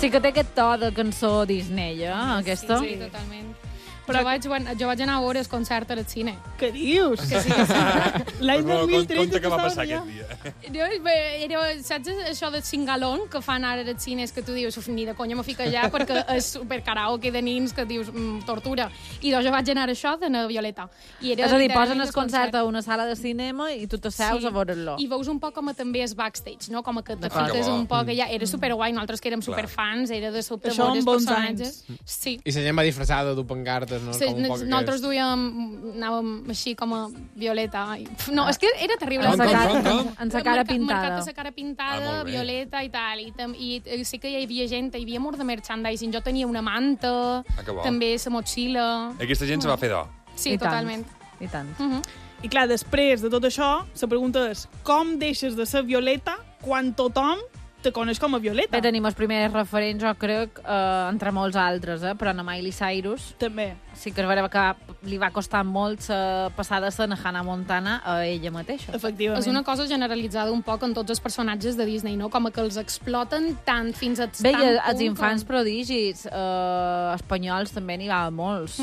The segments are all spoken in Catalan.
Sí que té aquest to de cançó Disney, aquesta. Sí, totalment. Però jo vaig anar a veure el concert al cine. Què dius? Que sí. L'any 2013 Conta què va passar allà. aquest dia. Saps això del cingalón que fan ara als cines que tu dius, ni de conya m'ho fica allà perquè és super karaoke de nins que dius tortura. I doncs jo vaig anar a això de na Violeta. És a dir, posen el concert a una sala de cinema i tu t'asseus a veure-lo. I veus un poc com també és backstage, no? Com que te D'acord. fiques un poc allà. Era superguai, nosaltres que érem superfans, era de sobte Això veure els en bons personatges. Sí. I la gent va disfressada de pancartes, no? Sí, Com un poc nosaltres anàvem així com a Violeta. No, és que era terrible. En sa cara pintada. Marcat sa cara pintada, Violeta i tal. I sí que hi havia gent, hi havia molt de merchandising. Jo tenia una manta, també la motxilla. Aquesta gent se va fer d'or. Sí, totalment. I tant. I clar, després de tot això, la pregunta és com deixes de ser Violeta quan tothom te coneix com a Violeta? Bé, tenim els primers referents, jo crec, entre molts altres, però no Miley Cyrus. També. Sí que és vera que li va costar molt passar de ser Hannah Montana a ella mateixa. Efectivament. És una cosa generalitzada un poc en tots els personatges de Disney, no? Com que els exploten tant fins a... Bé, i els infants prodigis espanyols també n'hi va molts.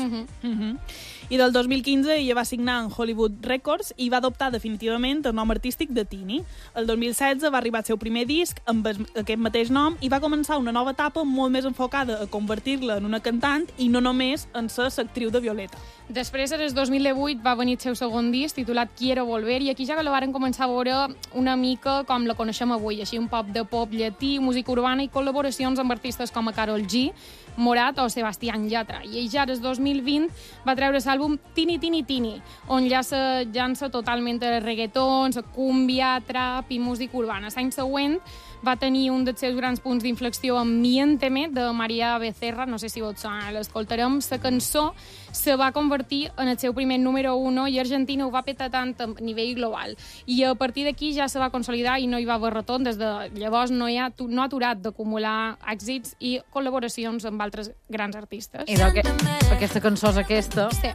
I del 2015 ella va signar en Hollywood Records i va adoptar definitivament el nom artístic de Tini. El 2016 va arribar el seu primer disc amb aquest mateix nom i va començar una nova etapa molt més enfocada a convertir-la en una cantant i no només en ser l'actriu de Violeta. Després, el 2018, va venir el seu segon disc, titulat Quiero Volver, i aquí ja que la varen començar a veure una mica com la coneixem avui, així un pop de pop llatí, música urbana i col·laboracions amb artistes com a Karol G, Morat o Sebastián Yatra. I ell ja, el 2020, va treure l'àlbum Tini Tini Tini, on ja se llança totalment el reggaeton, la cúmbia, trap i música urbana. L'any següent va tenir un dels seus grans punts d'inflexió amb Miénteme, de María Becerra, no sé si vos sona, l'escoltarem. La cançó se va convertir en el seu primer número 1 i Argentina ho va petar tant a nivell global. I a partir d'aquí ja se va consolidar i no hi va haver retorn. Des de llavors no ha aturat d'acumular èxits i col·laboracions amb altres grans artistes. I aquesta cançó és aquesta. Sí.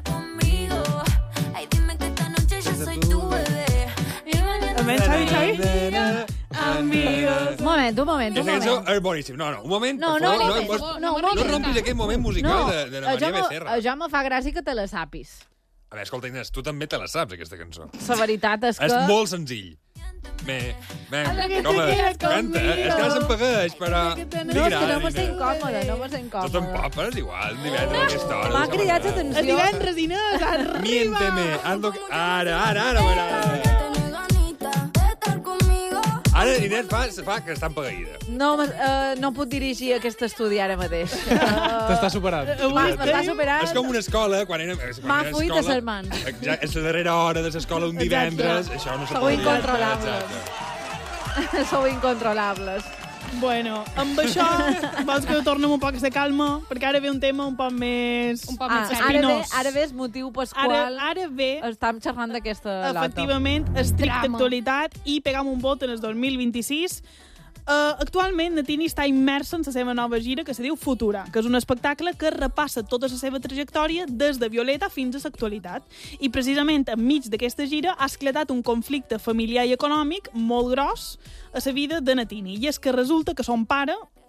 Xavi? Amigos. Un moment. Aquesta cançó és boníssim. No, un moment, per favor, no rompis aquest moment musical de la Maria Becerra. Jo me fa gràcia que te la sapis. A veure, escolta, Inés, tu també te la saps, aquesta cançó. La veritat és que... És molt senzill. Home, canta, és que ara se'n pagueix, però... No, és que no me sé incòmode, Tu tampoc, però és igual, divendres a aquesta hora. M'ha cridat atenció. El divendres, Inés, arriba! Miénteme, ara, m'agrada. Ara, Inés, fa que està empagueïda. No puc dirigir aquest estudi ara mateix. T'està superant. M'està superant. És com una escola, quan érem... M'ha fuit de les mans. És la darrera hora de l'escola un divendres, això no se Sou pot dir. incontrolables. Sou incontrolables. Bueno, amb això vols que tornem un poc a la calma, perquè ara ve un tema un poc més... Ara ve el motiu pel qual ara ve estem xerrant d'aquesta lota. efectivament, estricta actualitat i pegam un vot en el 2026. Actualment, Natini està immersa en la seva nova gira que se diu Futura, que és un espectacle que repassa tota la seva trajectòria des de Violeta fins a l'actualitat. I precisament enmig d'aquesta gira ha esclatat un conflicte familiar i econòmic molt gros a la vida de Natini. I és que resulta que son pare